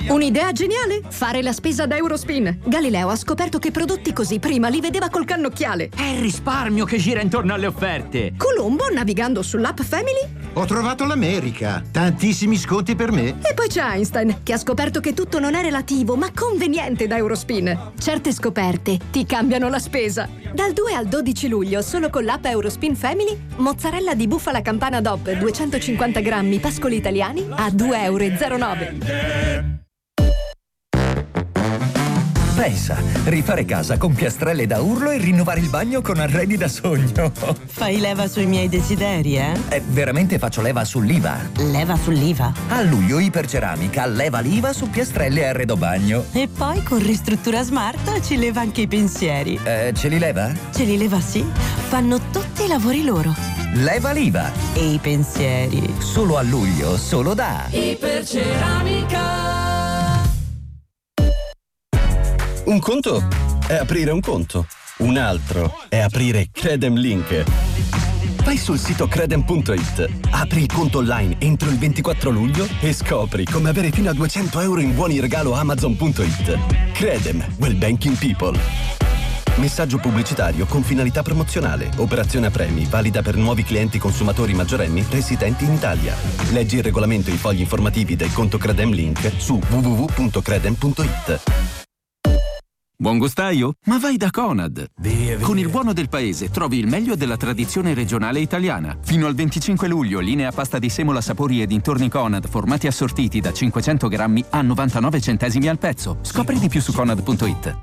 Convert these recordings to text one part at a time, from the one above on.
Un'idea geniale? Fare la spesa da Eurospin. Galileo ha scoperto che prodotti così prima li vedeva col cannocchiale. È il risparmio che gira intorno alle offerte. Colombo, navigando sull'app Family, ho trovato l'America. Tantissimi sconti per me. e poi c'è Einstein, che ha scoperto che tutto non è relativo, ma conveniente da Eurospin. Certe scoperte ti cambiano la spesa. Dal 2 al 12 luglio, solo con l'app Eurospin Family, mozzarella di bufala campana DOP 250 grammi pascoli italiani a 2,09 €. Pensa, rifare casa con piastrelle da urlo e rinnovare il bagno con arredi da sogno. Fai leva sui miei desideri, eh? Veramente faccio leva sull'IVA. Leva sull'IVA? A luglio Iperceramica leva l'IVA su piastrelle e arredo bagno. E poi con Ristruttura Smart ci leva anche i pensieri. Ce li leva? Ce li leva, sì. Fanno tutti i lavori loro. Leva l'IVA. E i pensieri. Solo a luglio, solo da Iperceramica. Un conto è aprire un conto, un altro è aprire Credem Link. Vai sul sito credem.it, apri il conto online entro il 24 luglio e scopri come avere fino a 200 € in buoni regalo Amazon.it. Credem, well banking people. Messaggio pubblicitario con finalità promozionale. Operazione a premi, valida per nuovi clienti consumatori maggiorenni residenti in Italia. Leggi il regolamento e i fogli informativi del conto Credem Link su www.credem.it. Buon gustaio? Ma vai da Conad! Con il buono del paese trovi il meglio della tradizione regionale italiana. Fino al 25 luglio, linea pasta di semola, sapori e dintorni Conad, formati assortiti da 500 grammi a 99 centesimi al pezzo. Scopri di più su Conad.it.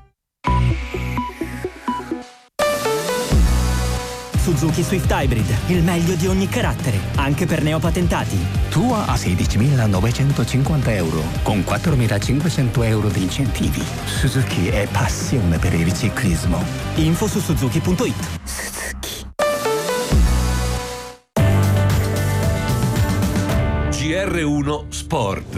Suzuki Swift Hybrid, il meglio di ogni carattere, anche per neopatentati. Tua a 16.950 €, con 4.500 € di incentivi. Suzuki è passione per il ciclismo. Info su Suzuki.it. GR1 Sport.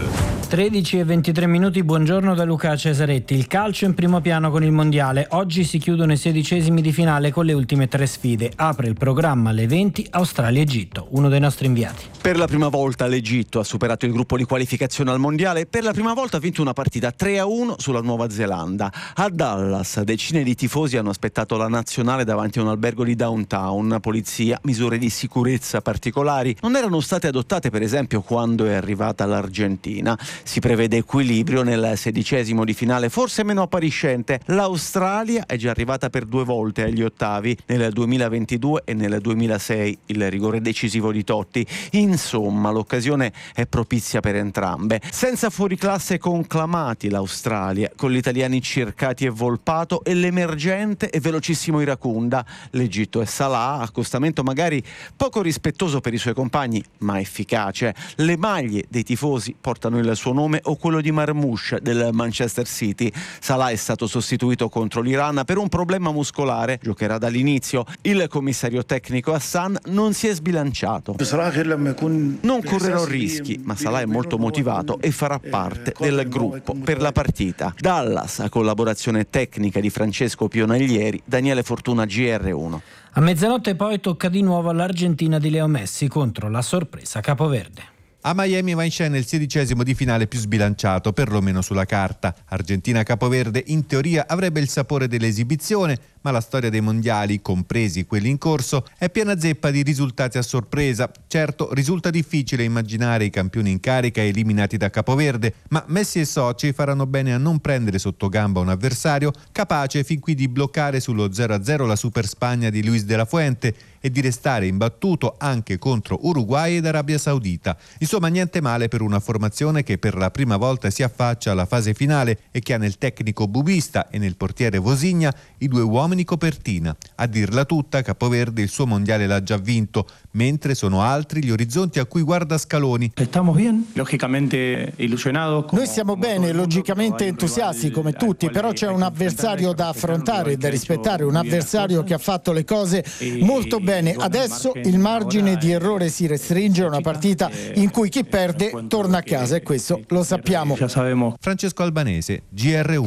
13:23, buongiorno da Luca Cesaretti. Il calcio in primo piano con il mondiale. Oggi si chiudono i 16esimi di finale con le ultime 3 sfide. Apre il programma alle 20 Australia-Egitto. Uno dei nostri inviati. Per la prima volta l'Egitto ha superato il gruppo di qualificazione al mondiale. Per la prima volta ha vinto una partita 3-1 sulla Nuova Zelanda. A Dallas decine di tifosi hanno aspettato la nazionale davanti a un albergo di downtown. Polizia, misure di sicurezza particolari non erano state adottate, per esempio, quando è arrivata l'Argentina. Si prevede equilibrio nel 16esimo di finale, forse meno appariscente. L'Australia è già arrivata per 2 volte agli ottavi, nel 2022 e nel 2006, il rigore decisivo di Totti. Insomma, l'occasione è propizia per entrambe. Senza fuoriclasse conclamati l'Australia, con gli italiani Cercati e Volpato e l'emergente e velocissimo Iracunda. L'Egitto è Salah, accostamento magari poco rispettoso per i suoi compagni, ma efficace. Le maglie dei tifosi portano il suo nome o quello di Marmoush del Manchester City. Salah è stato sostituito contro l'Iran per un problema muscolare, giocherà dall'inizio. Il commissario tecnico Hassan non si è sbilanciato. Non correrò rischi, ma Salah è molto motivato e farà parte del gruppo per la partita. Dallas, a collaborazione tecnica di Francesco Pionaglieri, Daniele Fortuna, GR1. A mezzanotte poi tocca di nuovo all'Argentina di Leo Messi contro la sorpresa Capoverde. A Miami va in scena il 16esimo di finale più sbilanciato, perlomeno sulla carta. Argentina-Capoverde in teoria avrebbe il sapore dell'esibizione, ma la storia dei mondiali, compresi quelli in corso, è piena zeppa di risultati a sorpresa. Certo, risulta difficile immaginare i campioni in carica eliminati da Capoverde, ma Messi e soci faranno bene a non prendere sotto gamba un avversario capace fin qui di bloccare sullo 0-0 la Super Spagna di Luis de la Fuente e di restare imbattuto anche contro Uruguay ed Arabia Saudita. Insomma, niente male per una formazione che per la prima volta si affaccia alla fase finale e che ha nel tecnico Bubista e nel portiere Vosigna i 2 uomini copertina. A dirla tutta, Capoverde il suo mondiale l'ha già vinto, mentre sono altri gli orizzonti a cui guarda Scaloni. Noi siamo bene, logicamente entusiasti come tutti, però c'è un avversario da affrontare e da rispettare, un avversario che ha fatto le cose molto bene. Adesso il margine di errore si restringe a una partita in cui chi perde torna a casa e questo lo sappiamo. Francesco Albanese, GR1.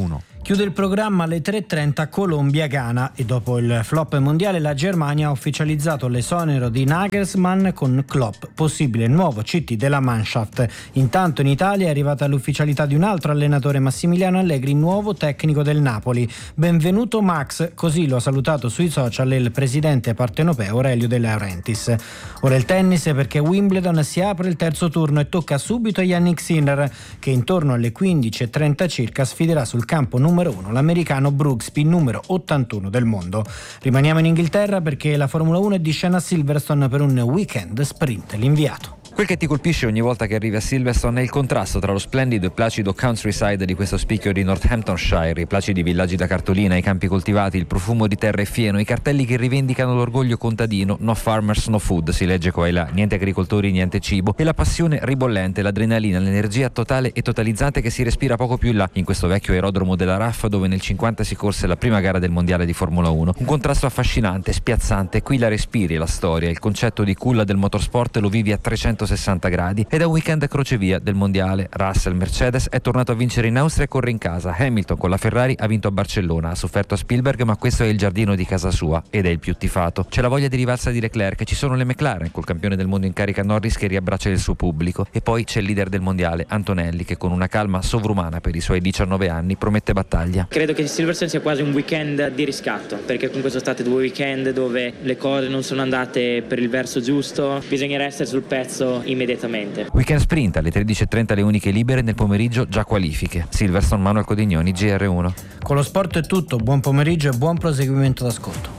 Chiude il programma alle 3.30 Colombia-Ghana e dopo il flop mondiale la Germania ha ufficializzato l'esonero di Nagelsmann con Klopp, possibile nuovo CT della Mannschaft. Intanto in Italia è arrivata l'ufficialità di un altro allenatore, Massimiliano Allegri, nuovo tecnico del Napoli. Benvenuto Max, così lo ha salutato sui social il presidente partenopeo Aurelio De Laurentiis. Ora il tennis, perché a Wimbledon si apre il terzo turno e tocca subito a Jannik Sinner, che intorno alle 15.30 circa sfiderà sul campo numero 1 l'americano Brooksby, numero 81 del mondo. Rimaniamo in Inghilterra perché la Formula 1 è di scena a Silverstone per un weekend sprint. L'inviato. Quel che ti colpisce ogni volta che arrivi a Silverstone è il contrasto tra lo splendido e placido countryside di questo spicchio di Northamptonshire, i placidi villaggi da cartolina, i campi coltivati, il profumo di terra e fieno, i cartelli che rivendicano l'orgoglio contadino, no farmers no food, si legge qua e là, niente agricoltori, niente cibo, e la passione ribollente, l'adrenalina, l'energia totale e totalizzante che si respira poco più in là, in questo vecchio aerodromo della RAF dove nel 50 si corse la prima gara del mondiale di Formula 1. Un contrasto affascinante, spiazzante, qui la respiri la storia, il concetto di culla del motorsport lo vivi a 360 gradi ed è un weekend crocevia del mondiale. Russell, Mercedes è tornato a vincere in Austria e corre in casa. Hamilton con la Ferrari ha vinto a Barcellona, ha sofferto a Spielberg, ma questo è il giardino di casa sua ed è il più tifato. C'è la voglia di rivalsa di Leclerc, ci sono le McLaren col campione del mondo in carica Norris che riabbraccia il suo pubblico e poi c'è il leader del mondiale Antonelli che con una calma sovrumana per i suoi 19 anni promette battaglia. Credo che Silverstone sia quasi un weekend di riscatto, perché comunque sono state 2 weekend dove le cose non sono andate per il verso giusto, bisognerà essere sul pezzo immediatamente. Weekend sprint alle 13.30 le uniche libere, nel pomeriggio già qualifiche. Silverstone, Manuel Codignoni, GR1. Con lo sport è tutto, buon pomeriggio e buon proseguimento d'ascolto.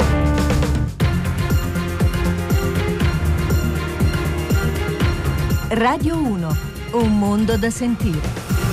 Radio 1, un mondo da sentire.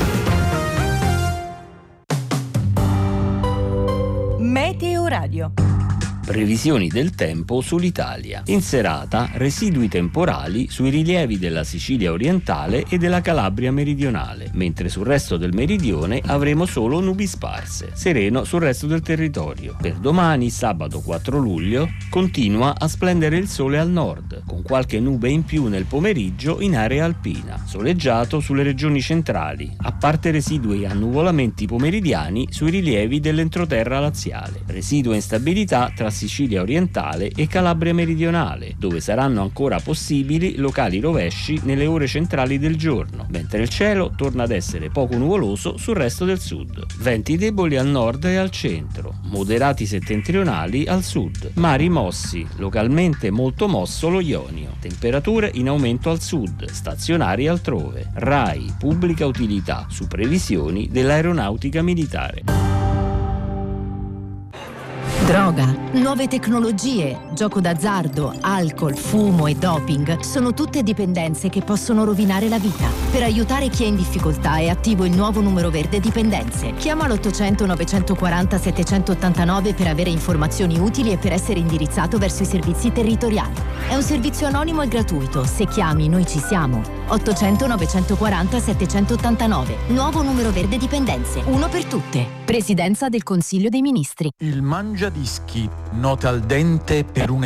Meteo Radio. Previsioni del tempo sull'Italia. In serata, residui temporali sui rilievi della Sicilia orientale e della Calabria meridionale, mentre sul resto del meridione avremo solo nubi sparse. Sereno sul resto del territorio. Per domani, sabato 4 luglio, continua a splendere il sole al nord, con qualche nube in più nel pomeriggio in area alpina. Soleggiato sulle regioni centrali, a parte residui annuvolamenti pomeridiani sui rilievi dell'entroterra laziale. Residua instabilità tra Sicilia orientale e Calabria meridionale, dove saranno ancora possibili locali rovesci nelle ore centrali del giorno, mentre il cielo torna ad essere poco nuvoloso sul resto del sud. Venti deboli al nord e al centro, moderati settentrionali al sud, mari mossi, localmente molto mosso lo Ionio. Temperature in aumento al sud, stazionari altrove. RAI, pubblica utilità, su previsioni dell'aeronautica militare. Droga, nuove tecnologie, gioco d'azzardo, alcol, fumo e doping sono tutte dipendenze che possono rovinare la vita. Per aiutare chi è in difficoltà è attivo il nuovo numero verde Dipendenze. Chiama l'800 940 789 per avere informazioni utili e per essere indirizzato verso i servizi territoriali. È un servizio anonimo e gratuito. Se chiami, noi ci siamo. 800 940 789. Nuovo numero verde Dipendenze. Uno per tutte. Presidenza del Consiglio dei Ministri. Il mangiadischi, nota al dente per un